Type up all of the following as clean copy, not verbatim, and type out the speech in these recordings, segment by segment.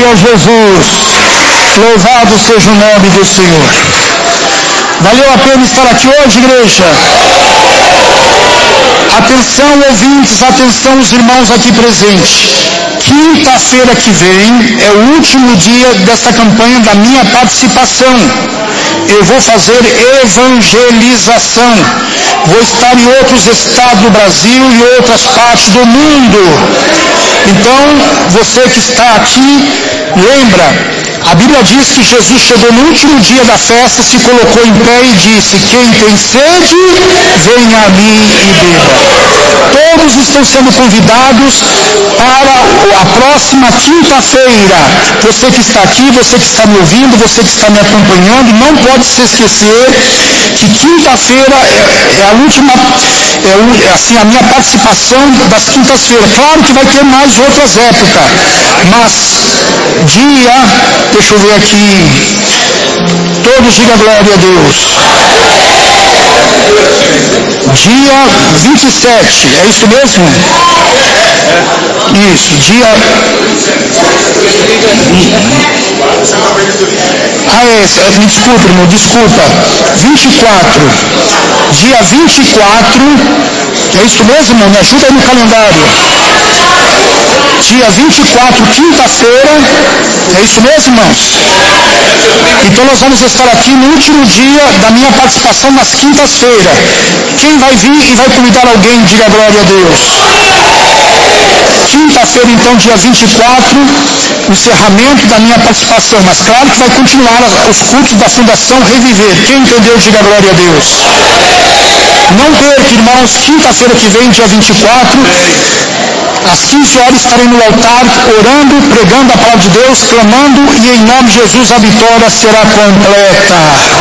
Glória a Jesus. Louvado seja o nome do Senhor. Valeu a pena estar aqui hoje, igreja? Atenção, ouvintes, atenção, os irmãos aqui presentes. Quinta-feira que vem é o último dia desta campanha da minha participação. Eu vou fazer evangelização. Vou estar em outros estados do Brasil e outras partes do mundo. Então, você que está aqui, lembra, a Bíblia diz que Jesus chegou no último dia da festa, se colocou em pé e disse: quem tem sede, venha a mim e beba. Todos estão sendo convidados para a próxima quinta-feira. Você que está aqui, você que está me ouvindo, você que está me acompanhando, não pode se esquecer que quinta-feira é a última, assim, a minha participação das quintas-feiras. Claro que vai ter mais outras épocas, mas deixa eu ver aqui, todos digam glória a Deus. Dia 27, é isso mesmo? Isso, me desculpa, irmão, desculpa. 24, dia 24, é isso mesmo, irmão? Me ajuda aí no calendário. Dia 24, quinta-feira, é isso mesmo, irmãos? Então nós vamos estar aqui no último dia da minha participação nas quintas-feiras. Quem vai vir e vai convidar alguém, diga glória a Deus. Quinta-feira, então, dia 24, encerramento da minha participação, mas claro que vai continuar os cultos da Fundação Reviver. Quem entendeu, diga glória a Deus. Não perca, irmãos, quinta-feira que vem, dia 24, às 15 horas estarei no altar, orando, pregando a palavra de Deus, clamando, e em nome de Jesus a vitória será completa.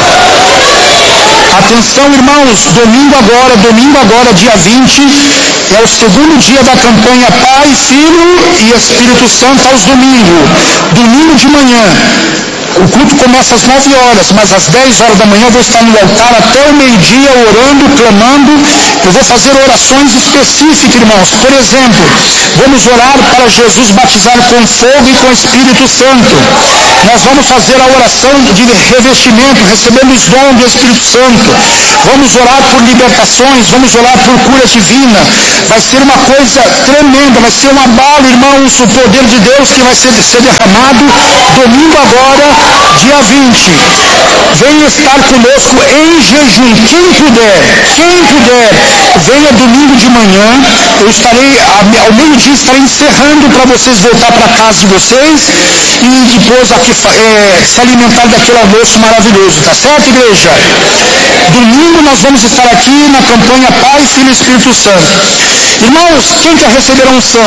Atenção, irmãos, domingo agora, dia 20, é o segundo dia da campanha Pai, Filho e Espírito Santo aos domingos. Domingo de manhã. O culto começa às 9 horas, mas às 10 horas da manhã eu vou estar no altar até o meio-dia, orando, clamando. Eu vou fazer orações específicas, irmãos. Por exemplo, vamos orar para Jesus batizar com fogo e com Espírito Santo. Nós vamos fazer a oração de revestimento, recebendo os dons do Espírito Santo. Vamos orar por libertações, vamos orar por cura divina. Vai ser uma coisa tremenda, vai ser um abalo, irmãos, o poder de Deus que vai ser derramado domingo agora, dia 20. Venha estar conosco em jejum. Quem puder, venha domingo de manhã. Eu estarei, ao meio-dia, estarei encerrando para vocês voltar para casa de vocês e depois aqui, se alimentar daquele almoço maravilhoso, tá certo, igreja? Domingo nós vamos estar aqui na campanha Pai, Filho e Espírito Santo. Irmãos, quem quer receber a unção?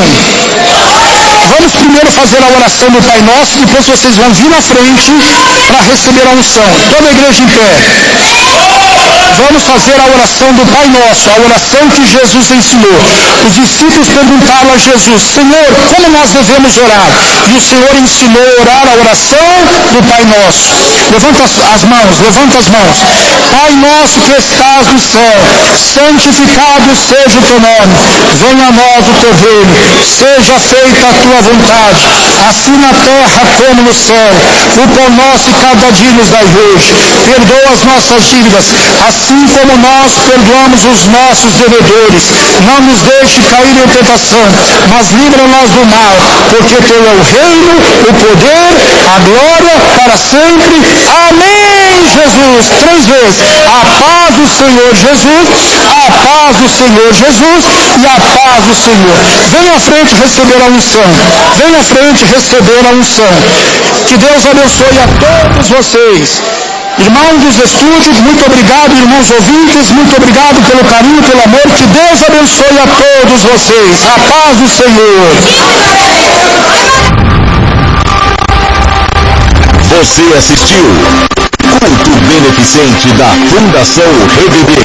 Vamos primeiro fazer a oração do Pai Nosso, depois vocês vão vir na frente para receber a unção. Toda a igreja em pé. Vamos fazer a oração do Pai Nosso, a oração que Jesus ensinou. Os discípulos perguntaram a Jesus: Senhor, como nós devemos orar? E o Senhor ensinou a orar a oração do Pai Nosso. Levanta as mãos. Pai nosso que estás no céu, santificado seja o teu nome. Venha a nós o teu reino. Seja feita a tua vontade, assim na terra como no céu. O pão nosso cada dia nos dai hoje. Perdoa as nossas dívidas, assim como nós perdoamos os nossos devedores. Não nos deixe cair em tentação, mas livra-nos do mal, porque teu é o reino, o poder, a glória para sempre. Amém, Jesus. 3 vezes. A paz do Senhor Jesus, a paz do Senhor Jesus e a paz do Senhor. Venha à frente receber a unção. Venha à frente receber a unção. Que Deus abençoe a todos vocês. Irmãos dos estúdios, muito obrigado, irmãos ouvintes, muito obrigado pelo carinho, pelo amor. Que Deus abençoe a todos vocês. A paz do Senhor. Você assistiu Culto Beneficente da Fundação Reviver.